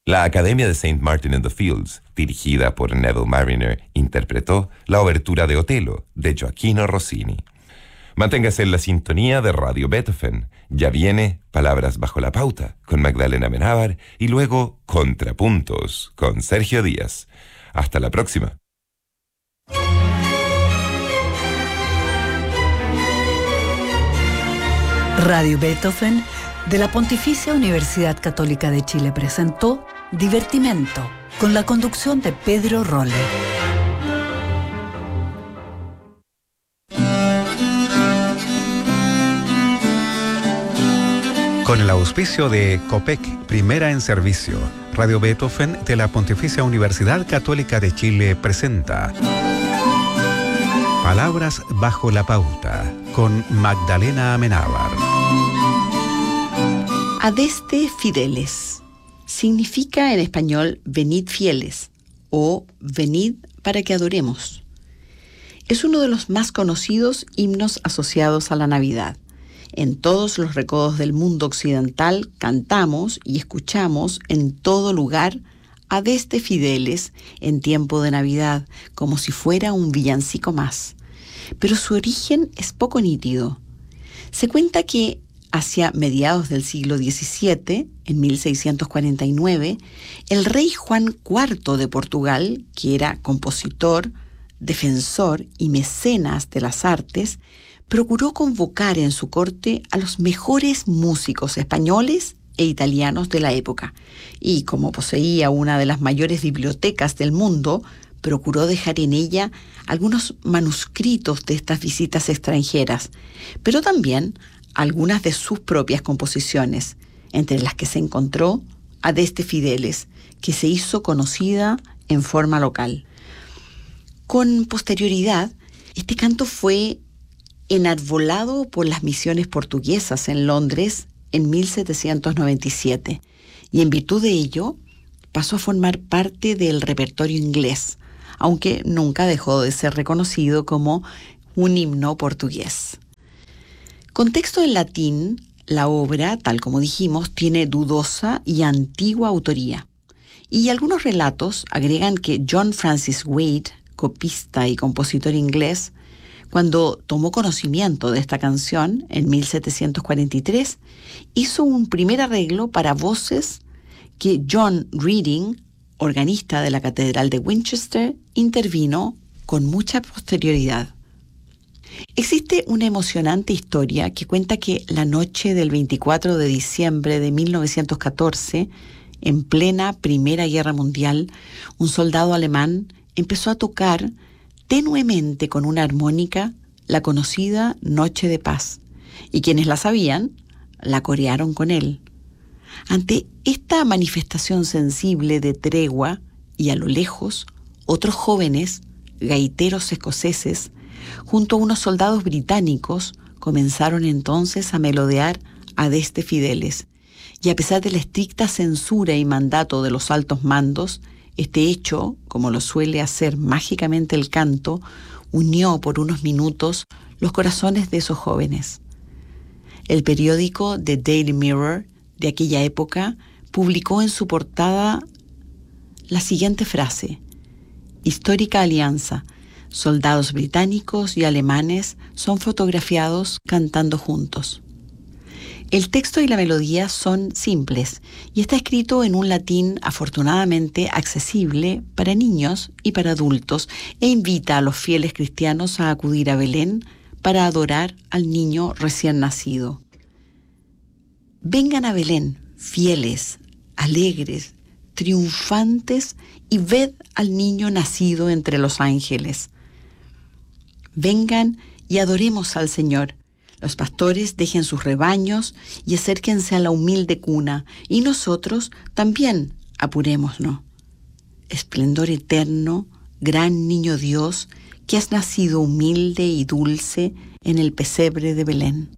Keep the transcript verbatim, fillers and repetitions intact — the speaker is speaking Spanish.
La Academia de Saint Martin in the Fields, dirigida por Neville Marriner, interpretó la obertura de Otelo, de Gioachino Rossini. Manténgase en la sintonía de Radio Beethoven. Ya viene Palabras bajo la pauta, con Magdalena Amenábar, y luego Contrapuntos, con Sergio Díaz. Hasta la próxima. Radio Beethoven de la Pontificia Universidad Católica de Chile presentó Divertimento, con la conducción de Pedro Rolle. Con el auspicio de COPEC, Primera en Servicio, Radio Beethoven de la Pontificia Universidad Católica de Chile presenta Palabras bajo la pauta, con Magdalena Amenábar. Adeste Fideles significa en español venid fieles o venid para que adoremos. Es uno de los más conocidos himnos asociados a la Navidad. En todos los recodos del mundo occidental cantamos y escuchamos en todo lugar Adeste Fideles en tiempo de Navidad, como si fuera un villancico más. Pero su origen es poco nítido. Se cuenta que hacia mediados del siglo diecisiete, en mil seiscientos cuarenta y nueve, el rey Juan cuarto de Portugal, que era compositor, defensor y mecenas de las artes, procuró convocar en su corte a los mejores músicos españoles e italianos de la época, y como poseía una de las mayores bibliotecas del mundo, procuró dejar en ella algunos manuscritos de estas visitas extranjeras, pero también algunas de sus propias composiciones, entre las que se encontró Adeste Fideles, que se hizo conocida en forma local. Con posterioridad, este canto fue enarbolado por las misiones portuguesas en Londres en mil setecientos noventa y siete, y en virtud de ello pasó a formar parte del repertorio inglés, aunque nunca dejó de ser reconocido como un himno portugués. Con texto en latín, la obra, tal como dijimos, tiene dudosa y antigua autoría, y algunos relatos agregan que John Francis Wade, copista y compositor inglés, cuando tomó conocimiento de esta canción en mil setecientos cuarenta y tres, hizo un primer arreglo para voces que John Reading, organista de la Catedral de Winchester, intervino con mucha posterioridad. Existe una emocionante historia que cuenta que la noche del veinticuatro de diciembre de mil novecientos catorce, en plena Primera Guerra Mundial, un soldado alemán empezó a tocar tenuemente con una armónica la conocida Noche de Paz, y quienes la sabían la corearon con él. Ante esta manifestación sensible de tregua y a lo lejos, otros jóvenes, gaiteros escoceses, junto a unos soldados británicos, comenzaron entonces a melodear Adeste Fideles, y a pesar de la estricta censura y mandato de los altos mandos, este hecho, como lo suele hacer mágicamente el canto, unió por unos minutos los corazones de esos jóvenes. El periódico The Daily Mirror de aquella época publicó en su portada la siguiente frase: histórica alianza, soldados británicos y alemanes son fotografiados cantando juntos. El texto y la melodía son simples y está escrito en un latín afortunadamente accesible para niños y para adultos, e invita a los fieles cristianos a acudir a Belén para adorar al niño recién nacido. Vengan a Belén, fieles, alegres, triunfantes, y ved al niño nacido entre los ángeles. Vengan y adoremos al Señor. Los pastores dejen sus rebaños y acérquense a la humilde cuna, y nosotros también apurémonos. Esplendor eterno, gran niño Dios, que has nacido humilde y dulce en el pesebre de Belén.